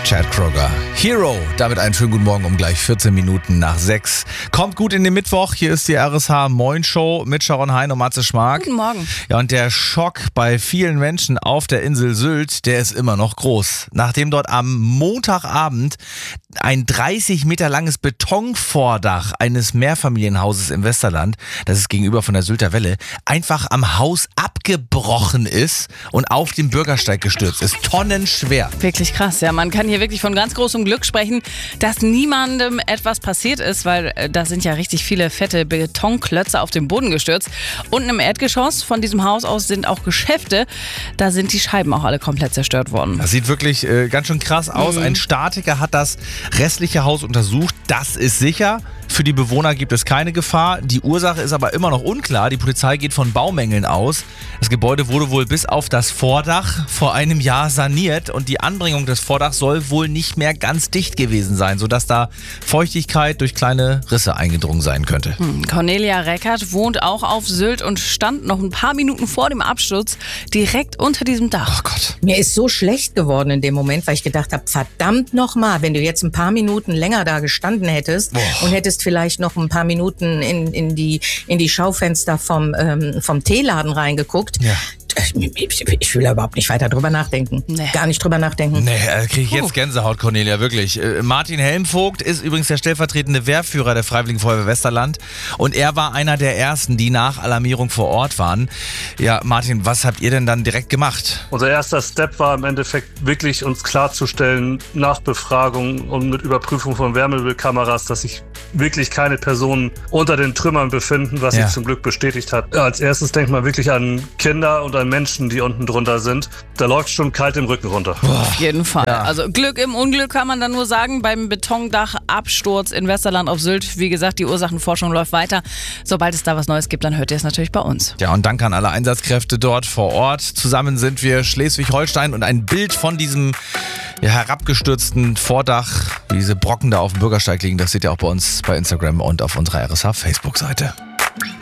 Chad Kroeger. Hero. Damit einen schönen guten Morgen um gleich 14 Minuten nach 6. Kommt gut in den Mittwoch. Hier ist die RSH Moin Show mit Sharon Hein und Matze Schmark. Guten Morgen. Ja, und der Schock bei vielen Menschen auf der Insel Sylt, der ist immer noch groß. Nachdem dort am Montagabend ein 30 Meter langes Betonvordach eines Mehrfamilienhauses im Westerland, das ist gegenüber von der Sylter Welle, einfach am Haus abgebrochen ist und auf den Bürgersteig gestürzt ist. Tonnenschwer. Wirklich krass, ja. Man kann hier wirklich von ganz großem Glück sprechen, dass niemandem etwas passiert ist, weil da sind ja richtig viele fette Betonklötze auf den Boden gestürzt. Unten im Erdgeschoss von diesem Haus aus sind auch Geschäfte. Da sind die Scheiben auch alle komplett zerstört worden. Das sieht wirklich ganz schön krass aus. Ein Statiker hat das restliche Haus untersucht. Das ist sicher. Für die Bewohner gibt es keine Gefahr. Die Ursache ist aber immer noch unklar. Die Polizei geht von Baumängeln aus. Das Gebäude wurde wohl bis auf das Vordach vor einem Jahr saniert und die Anbringung des Vordachs soll wohl nicht mehr ganz dicht gewesen sein, sodass da Feuchtigkeit durch kleine Risse eingedrungen sein könnte. Cornelia Reckert wohnt auch auf Sylt und stand noch ein paar Minuten vor dem Absturz direkt unter diesem Dach. Oh Gott. Mir ist so schlecht geworden in dem Moment, weil ich gedacht habe, verdammt nochmal, wenn du jetzt ein paar Minuten länger da gestanden hättest und hättest vielleicht noch ein paar Minuten in die Schaufenster vom Teeladen reingeguckt. Ja. Ich will überhaupt nicht weiter drüber nachdenken. Nee. Gar nicht drüber nachdenken. Nee, kriege ich jetzt Gänsehaut, Cornelia, wirklich. Martin Helmvogt ist übrigens der stellvertretende Wehrführer der Freiwilligen Feuerwehr Westerland und er war einer der ersten, die nach Alarmierung vor Ort waren. Ja, Martin, was habt ihr denn dann direkt gemacht? Unser erster Step war im Endeffekt wirklich uns klarzustellen, nach Befragung und mit Überprüfung von Wärmebildkameras, dass sich wirklich keine Personen unter den Trümmern befinden, was sich zum Glück bestätigt hat. Als erstes denkt man wirklich an Kinder und an Menschen, die unten drunter sind. Da läuft schon kalt im Rücken runter. Auf jeden Fall. Ja. Also Glück im Unglück kann man dann nur sagen. Beim Betondachabsturz in Westerland auf Sylt, wie gesagt, die Ursachenforschung läuft weiter. Sobald es da was Neues gibt, dann hört ihr es natürlich bei uns. Ja, und danke an alle Einsatzkräfte dort vor Ort. Zusammen sind wir Schleswig-Holstein und ein Bild von diesem herabgestürzten Vordach, wie diese Brocken da auf dem Bürgersteig liegen, das seht ihr auch bei uns bei Instagram und auf unserer RSH Facebook-Seite.